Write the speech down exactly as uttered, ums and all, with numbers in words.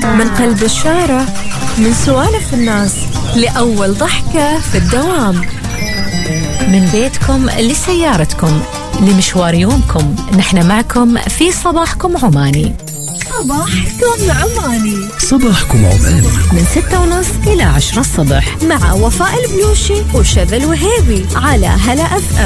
من قلب الشارع، من سوالف الناس لأول ضحكة في الدوام، من بيتكم لسيارتكم لمشوار يومكم، نحن معكم في صباحكم عماني. صباحكم عماني صباحكم عماني من ستة ونص إلى عشرة الصبح مع وفاء البلوشي وشذى الوهيبي على هلا أف أم.